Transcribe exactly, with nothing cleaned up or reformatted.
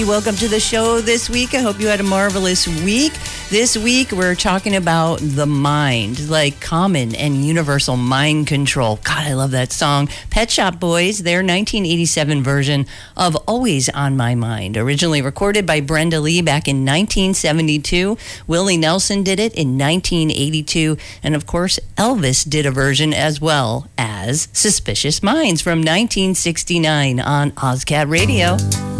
Welcome to the show this week. I hope you had a marvelous week. This week, we're talking about the mind, like common and universal mind control. God, I love that song. Pet Shop Boys, their nineteen eighty-seven version of Always on My Mind. Originally recorded by Brenda Lee back in nineteen seventy-two. Willie Nelson did it in nineteen eighty-two. And of course, Elvis did a version as well as Suspicious Minds from nineteen sixty-nine on OzCat Radio.